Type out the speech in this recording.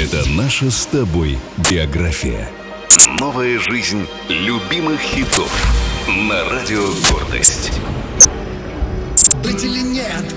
Это наша с тобой биография. Новая жизнь любимых хитов на радио «Гордость».